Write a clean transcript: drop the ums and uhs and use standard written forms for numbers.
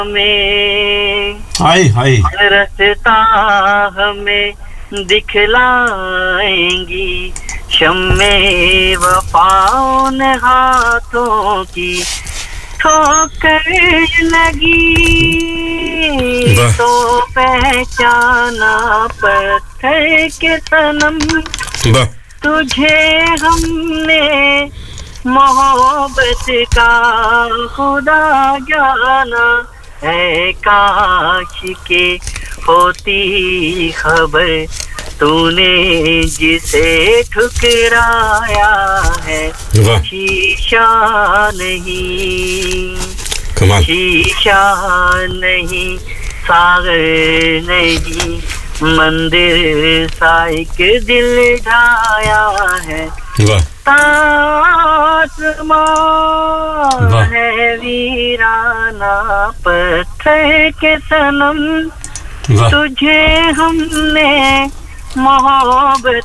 में हाय हाय रास्ता हमें दिखलाएंगी शम्मे वफाओं ने हाथों की ठोकर लगी तो पहचाना पत्थर के सनम तुझे हमने मोहब्बत का खुदा जाना है काश के होती खबर तूने जिसे ठुकराया है शीशा नहीं शीशा नहीं सागर नहीं मंदिर सा एक दिल ढाया है आसमां है वीराना पत्थर के सनम तुझे हमने मोहब्बत